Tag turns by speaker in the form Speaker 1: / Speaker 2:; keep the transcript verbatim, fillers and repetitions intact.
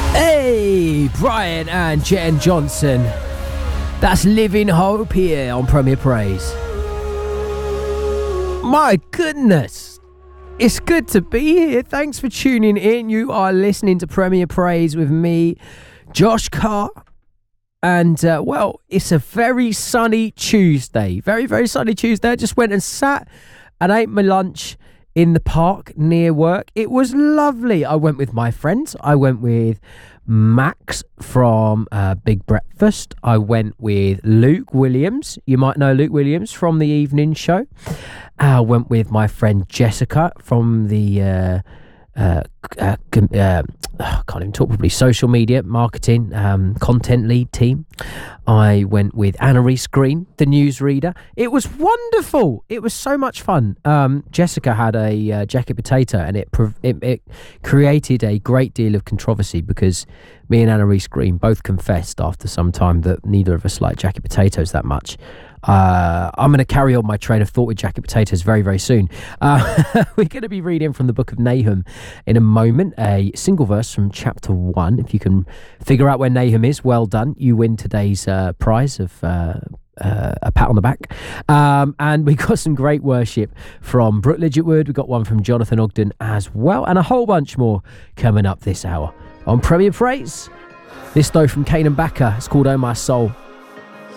Speaker 1: Hey, Brian and Jen Johnson. That's Living Hope here on Premier Praise. My goodness, it's good to be here. Thanks for tuning in. You are listening to Premier Praise with me, Josh Carr. And, uh, well, it's a very sunny Tuesday. Very, very sunny Tuesday. I just went and sat and ate my lunch in the park near work. It was lovely. I went with my friends. I went with Max from uh, Big Breakfast. I went with Luke Williams. You might know Luke Williams from the evening show. I went with my friend Jessica from the uh, uh, uh, uh, I can't even talk properly, social media marketing um, content lead team. I went with Anna-Reese Green, the newsreader. It was wonderful. It was so much fun. Um, Jessica had a uh, jacket potato, and it, it it created a great deal of controversy because me and Anna-Reese Green both confessed after some time that neither of us like jacket potatoes that much. Uh, I'm going to carry on my train of thought with jacket potatoes very, very soon. Uh, we're going to be reading from the book of Nahum in a moment, a single verse from chapter one. If you can figure out where Nahum is, well done. You win today's uh, prize of uh, uh, a pat on the back. Um, and we got some great worship from Brooke Lidgetwood. We got one from Jonathan Ogden as well, and a whole bunch more coming up this hour on Premier Praise. This though from Kane and Backer. It's called Oh My Soul.